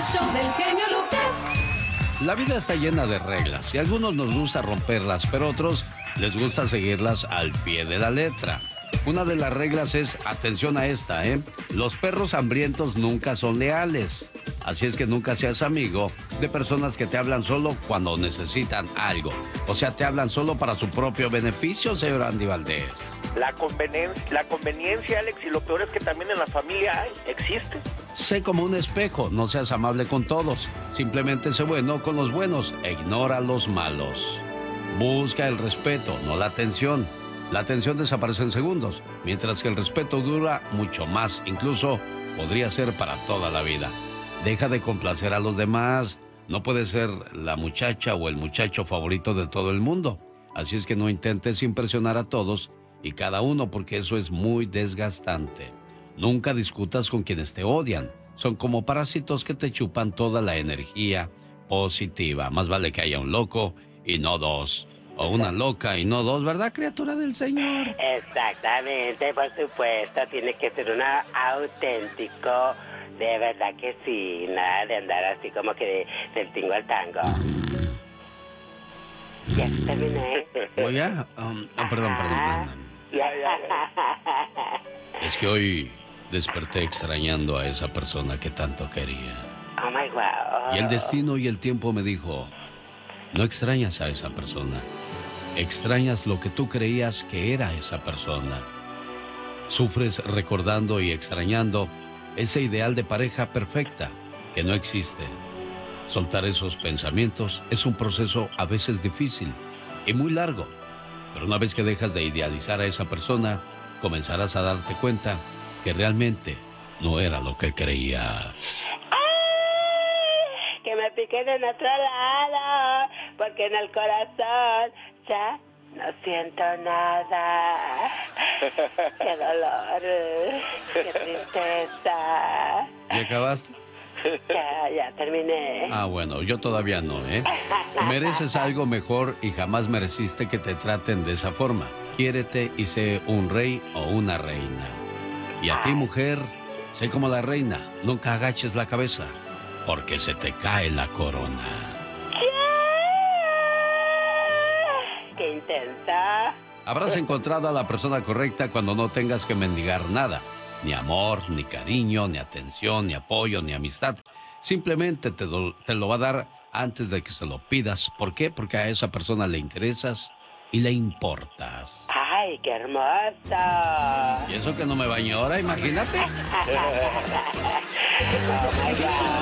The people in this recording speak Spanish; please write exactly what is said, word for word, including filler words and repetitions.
show del genio Lucas. La vida está llena de reglas y a algunos nos gusta romperlas, pero a otros les gusta seguirlas al pie de la letra. Una de las reglas es, atención a esta, ¿eh? Los perros hambrientos nunca son leales. Así es que nunca seas amigo de personas que te hablan solo cuando necesitan algo. O sea, te hablan solo para su propio beneficio, señor Andy Valdés. La conveniencia, la conveniencia, Alex, y lo peor es que también en la familia hay, existe. Sé como un espejo, no seas amable con todos. Simplemente sé bueno con los buenos e ignora a los malos. Busca el respeto, no la atención. La atención desaparece en segundos, mientras que el respeto dura mucho más, incluso podría ser para toda la vida. Deja de complacer a los demás. No puedes ser la muchacha o el muchacho favorito de todo el mundo. Así es que no intentes impresionar a todos y cada uno, porque eso es muy desgastante. Nunca discutas con quienes te odian. Son como parásitos que te chupan toda la energía positiva. Más vale que haya un loco y no dos. O una loca y no dos, ¿verdad, criatura del Señor? Exactamente, por supuesto. Tiene que ser un auténtico. De verdad que sí. Nada de andar así como que de, del tingo al tango. Ya terminé. Oye, um, oh, perdón, perdón. Ya, ya, ya. Es que hoy desperté extrañando a esa persona que tanto quería. Oh my God. Y el destino y el tiempo me dijo, no extrañas a esa persona. Extrañas lo que tú creías que era esa persona. Sufres recordando y extrañando ese ideal de pareja perfecta que no existe. Soltar esos pensamientos es un proceso a veces difícil y muy largo. Pero una vez que dejas de idealizar a esa persona, comenzarás a darte cuenta que realmente no era lo que creías. ¡Ay! Que me piquen en otro lado, porque en el corazón ya no siento nada. ¡Qué dolor! ¡Qué tristeza! ¿Y acabaste? Ya, ya terminé. Ah, bueno, yo todavía no, ¿eh? Mereces algo mejor y jamás mereciste que te traten de esa forma. Quiérete y sé un rey o una reina. Y a ti, mujer, sé como la reina. Nunca agaches la cabeza, porque se te cae la corona. ¡Qué intensa! Habrás encontrado a la persona correcta cuando no tengas que mendigar nada. Ni amor, ni cariño, ni atención, ni apoyo, ni amistad. Simplemente te, do, te lo va a dar antes de que se lo pidas. ¿Por qué? Porque a esa persona le interesas y le importas. ¡Ay, qué hermosa! Y eso que no me bañé ahora, imagínate. Oh my God.